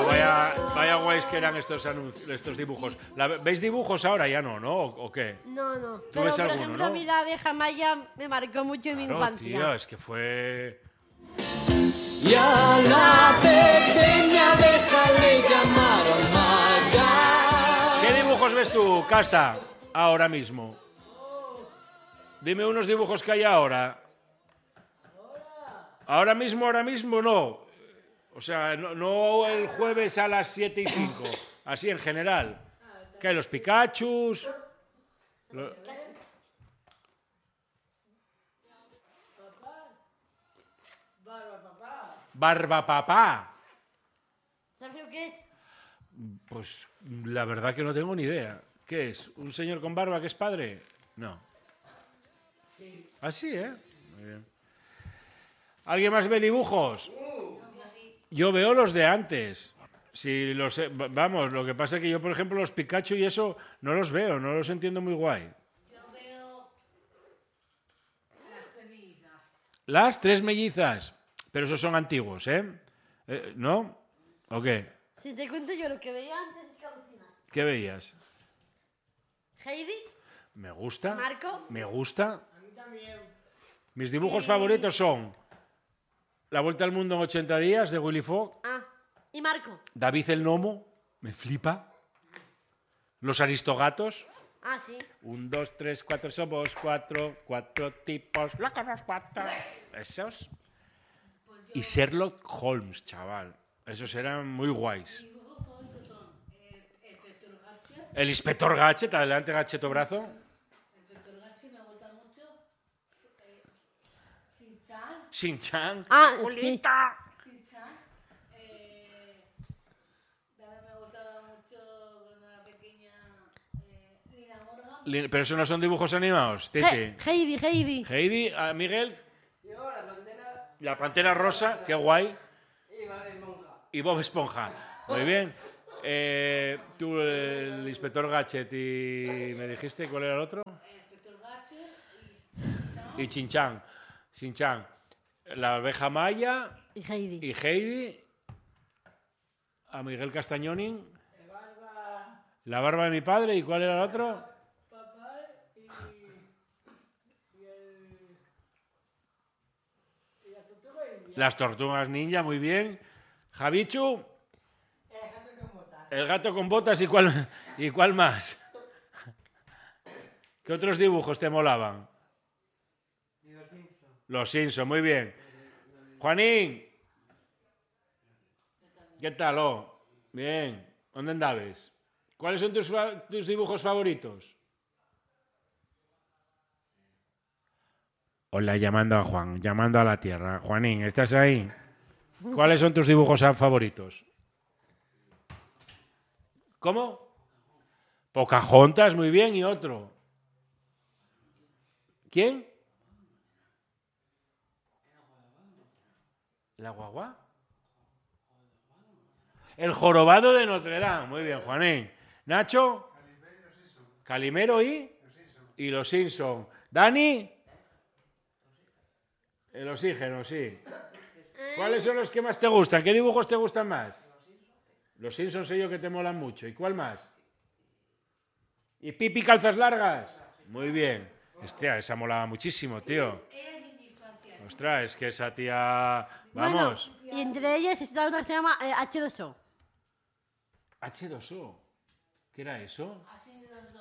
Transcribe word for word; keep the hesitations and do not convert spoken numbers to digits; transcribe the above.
vaya, vaya guays que eran estos anuncios, estos dibujos. La- ¿Veis dibujos ahora? Ya no, ¿no? ¿O, o qué? No, no. ¿Tú Pero, ves por alguno, ejemplo, no? a mí la abeja maya me marcó mucho en mi Claro, infancia. tío, es que fue... Y a la pequeña abeja le llamaron Maya. ¿Qué dibujos ves tú, Casta, ahora mismo? Dime unos dibujos que hay ahora. Ahora mismo, ahora mismo no. O sea, no, no el jueves a las siete y cinco. Así en general. ¿Qué hay? Los Pikachus. Lo- Barba Papá. ¿Sabes lo que es? Pues la verdad que no tengo ni idea. ¿Qué es? ¿Un señor con barba que es padre? No. Así, ¿eh? Muy bien. ¿Alguien más ve dibujos? Yo veo los de antes. Si los he- va- vamos, lo que pasa es que yo, por ejemplo, los Pikachu y eso no los veo, no los entiendo muy guay. Yo veo las tres mellizas. Las tres mellizas. Pero esos son antiguos, ¿eh? Eh, ¿No? ¿O qué? Si te cuento yo lo que veía antes es que alucinas. ¿Qué veías? Heidi, Me gusta. Marco. Me gusta. Mis dibujos favoritos son La Vuelta al Mundo en ochenta días de Willy Fogg, Ah, y Marco. David el Gnomo, me flipa, Los Aristogatos, Ah, sí. un, dos, tres, cuatro, somos cuatro, cuatro tipos, locos los cuatro, esos. Y Sherlock Holmes, chaval, esos eran muy guays. Mis dibujos favoritos son el, el Inspector Gadget. El Inspector Gadget, adelante Gacheto Brazo, El Inspector Gadget me gusta mucho. Eh, Shin-Chan. Shin-Chan, Ah, sí. Julita. Shin-Chan. Eh, también me gustaba mucho cuando era pequeña eh, Lina Morgan. Li- Pero eso no son dibujos animados, He- Titi. Heidi, Heidi. Heidi, a Miguel, Yo, la pantera la Pantera Rosa, qué guay. y va de monja. Y Bob Esponja. Muy bien. Eh, tú, el Inspector Gadget, y me dijiste cuál era el otro. El Inspector Gadget y Y Chin-Chan. Shin-Chan. La abeja Maya Y Heidi. y Heidi. A Miguel Castañoni. La barba de mi padre. ¿Y cuál era el otro? Las tortugas ninja, muy bien. Javichu. El gato con botas y cuál, y cuál más. ¿Qué otros dibujos te molaban? Los Simpson, muy bien. Juanín. ¿Qué tal, oh? Bien. ¿Dónde andabes? ¿Cuáles son tus, fa- tus dibujos favoritos? Hola, llamando a Juan, llamando a la Tierra. Juanín, ¿estás ahí? ¿Cuáles son tus dibujos favoritos? ¿Cómo? Pocahontas, muy bien, y otro. ¿Quién? ¿La guagua? El jorobado de Notre Dame, muy bien, Juanín. Nacho. Calimero y. Y los Simpson. Dani. El oxígeno, sí. ¿Cuáles son los que más te gustan? ¿Qué dibujos te gustan más? Los Simpsons sé yo que te molan mucho. ¿Y cuál más? ¿Y Pipi calzas largas? Muy bien. Hostia, esa molaba muchísimo, tío. era de mi infancia. Ostras, es que esa tía... Vamos. Bueno, y entre ellas está una que se llama eh, H dos O. H dos O. ¿Qué era eso? Así los